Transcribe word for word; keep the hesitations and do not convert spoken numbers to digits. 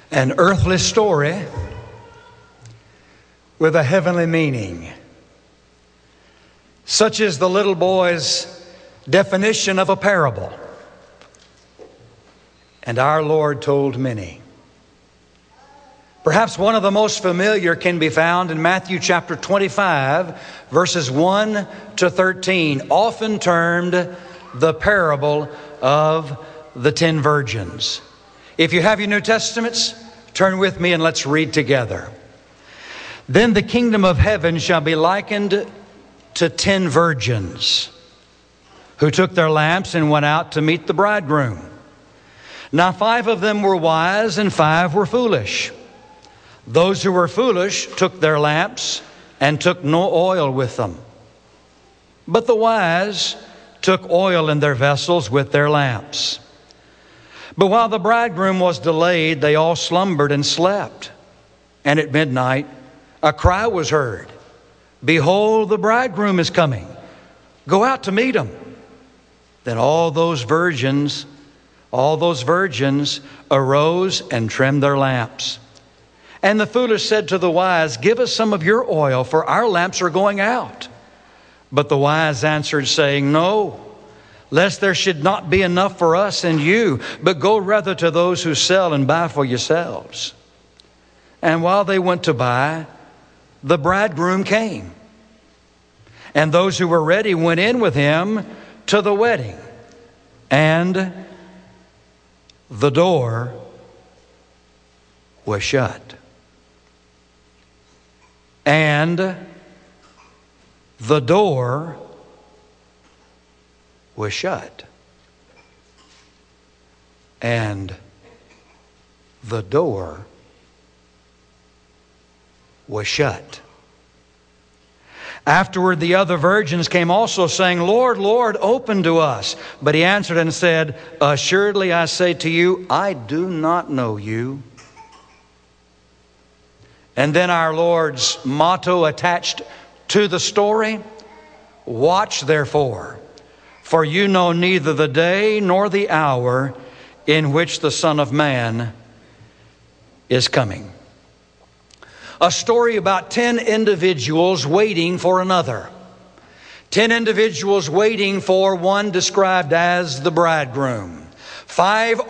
An earthly story with a heavenly meaning. Such is the little boy's definition of a parable. And our Lord told many. Perhaps one of the most familiar can be found in Matthew chapter twenty-five, verses one to thirteen, often termed the parable of the ten virgins. If you have your New Testaments, turn with me and let's read together. Then the kingdom of heaven shall be likened to ten virgins who took their lamps and went out to meet the bridegroom. Now five of them were wise and five were foolish. Those who were foolish took their lamps and took no oil with them. But the wise took oil in their vessels with their lamps. But while the bridegroom was delayed, they all slumbered and slept. And at midnight, a cry was heard, "Behold, the bridegroom is coming. Go out to meet him." Then all those virgins, all those virgins arose and trimmed their lamps. And the foolish said to the wise, "Give us some of your oil, for our lamps are going out." But the wise answered, saying, "No, lest there should not be enough for us and you, but go rather to those who sell and buy for yourselves." And while they went to buy, the bridegroom came. And those who were ready went in with him to the wedding. And the door was shut. And the door was shut. And the door was shut. Afterward, the other virgins came also, saying, "Lord, Lord, open to us." But he answered and said, "Assuredly I say to you, I do not know you." And then our Lord's motto attached to the story: "Watch therefore, for you know neither the day nor the hour in which the Son of Man is coming." A story about ten individuals waiting for another. Ten individuals waiting for one described as the bridegroom. Five